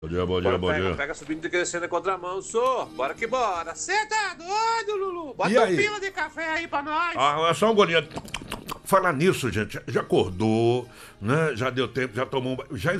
Bom dia, bom dia, bom dia. Pega subindo e descendo a contramão, sou. Bora que bora. Cê tá doido, Lulu? E Bota aí? um pila de café aí pra nós. É só um golinho. Falar nisso, gente, já acordou, né? Já deu tempo, já tomou um... Já